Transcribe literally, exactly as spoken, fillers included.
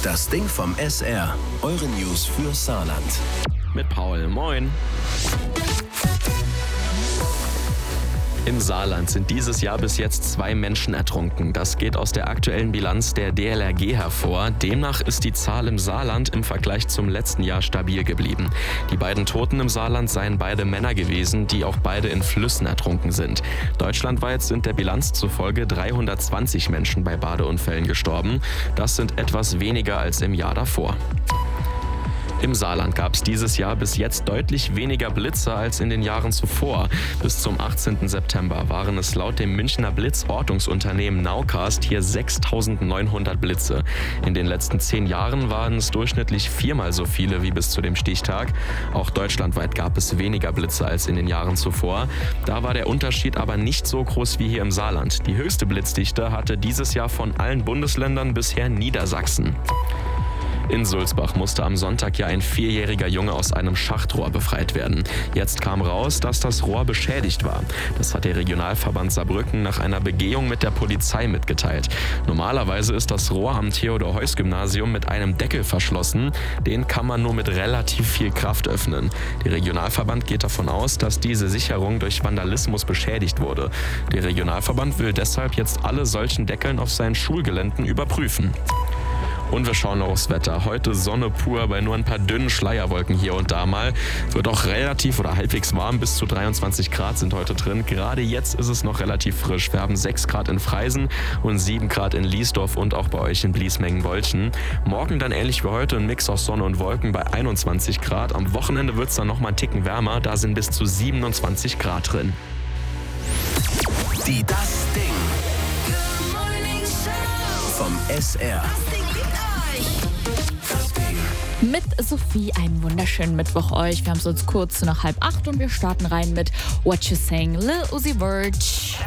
Das Ding vom S R. Eure News für Saarland. Mit Paul. Moin. Im Saarland sind dieses Jahr bis jetzt zwei Menschen ertrunken. Das geht aus der aktuellen Bilanz der D L R G hervor. Demnach ist die Zahl im Saarland im Vergleich zum letzten Jahr stabil geblieben. Die beiden Toten im Saarland seien beide Männer gewesen, die auch beide in Flüssen ertrunken sind. Deutschlandweit sind der Bilanz zufolge dreihundertzwanzig Menschen bei Badeunfällen gestorben. Das sind etwas weniger als im Jahr davor. Im Saarland gab es dieses Jahr bis jetzt deutlich weniger Blitze als in den Jahren zuvor. Bis zum achtzehnten September waren es laut dem Münchner Blitzortungsunternehmen Nowcast hier sechstausendneunhundert Blitze. In den letzten zehn Jahren waren es durchschnittlich viermal so viele wie bis zu dem Stichtag. Auch deutschlandweit gab es weniger Blitze als in den Jahren zuvor. Da war der Unterschied aber nicht so groß wie hier im Saarland. Die höchste Blitzdichte hatte dieses Jahr von allen Bundesländern bisher Niedersachsen. In Sulzbach musste am Sonntag ja ein vierjähriger Junge aus einem Schachtrohr befreit werden. Jetzt kam raus, dass das Rohr beschädigt war. Das hat der Regionalverband Saarbrücken nach einer Begehung mit der Polizei mitgeteilt. Normalerweise ist das Rohr am Theodor-Heuss-Gymnasium mit einem Deckel verschlossen. Den kann man nur mit relativ viel Kraft öffnen. Der Regionalverband geht davon aus, dass diese Sicherung durch Vandalismus beschädigt wurde. Der Regionalverband will deshalb jetzt alle solchen Deckeln auf seinen Schulgeländen überprüfen. Und wir schauen noch aufs Wetter. Heute Sonne pur bei nur ein paar dünnen Schleierwolken hier und da mal. Wird auch relativ oder halbwegs warm, bis zu dreiundzwanzig Grad sind heute drin. Gerade jetzt ist es noch relativ frisch. Wir haben sechs Grad in Freisen und sieben Grad in Liesdorf und auch bei euch in Bliesmengen-Bolchen. Morgen dann ähnlich wie heute ein Mix aus Sonne und Wolken bei einundzwanzig Grad. Am Wochenende wird es dann noch mal einen Ticken wärmer. Da sind bis zu siebenundzwanzig Grad drin. Die Das Ding vom S R. Mit Sophie einen wunderschönen Mittwoch euch. Wir haben es uns kurz nach halb acht und wir starten rein mit What You Saying, Lil Uzi Vert.